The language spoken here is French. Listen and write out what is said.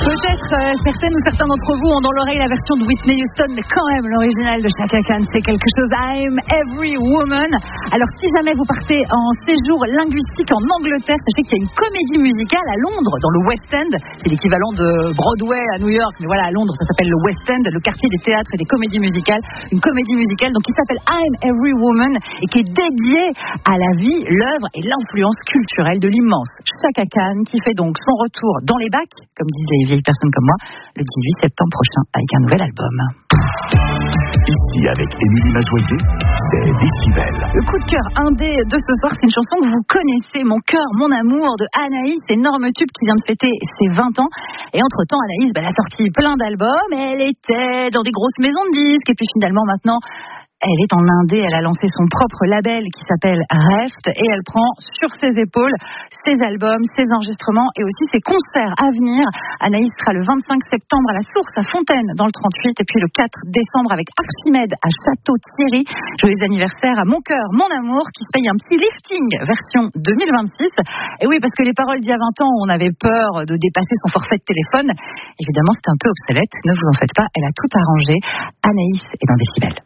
Peut-être certaines ou certains d'entre vous ont dans l'oreille la version de Whitney Houston, mais quand même l'original de Chaka Khan, c'est quelque chose. I'm Every Woman. Alors si jamais vous partez en séjour linguistique en Angleterre, sachez qu'il y a une comédie musicale à Londres, dans le West End. C'est l'équivalent de Broadway à New York, mais voilà, à Londres, ça s'appelle le West End, le quartier des théâtres et des comédies musicales. Une comédie musicale donc qui s'appelle I'm Every Woman et qui est dédiée à la vie, l'œuvre et l'influence culturelle de l'immense Chaka Khan, qui fait donc son retour dans les bacs, comme disent les vieilles personnes comme moi, le 18 septembre prochain avec un nouvel album. Ici avec Émilie Mazoyer, c'est Décibel. Le coup de cœur indé de ce soir, c'est une chanson que vous connaissez, Mon cœur, mon amour de Anaïs, énorme tube qui vient de fêter ses 20 ans. Et entre-temps, Anaïs, elle a sorti plein d'albums, elle était dans des grosses maisons de disques et puis finalement maintenant, elle est en indé, elle a lancé son propre label qui s'appelle Reft et elle prend sur ses épaules ses albums, ses enregistrements et aussi ses concerts à venir. Anaïs sera le 25 septembre à la Source à Fontaine dans le 38 et puis le 4 décembre avec Archimède à Château-Thierry. Joyeux anniversaire à Mon cœur, mon amour qui se paye un petit lifting version 2026. Et oui, parce que les paroles d'il y a 20 ans, on avait peur de dépasser son forfait de téléphone. Évidemment, c'était un peu obsolète. Ne vous en faites pas, elle a tout arrangé. Anaïs est dans Décibel.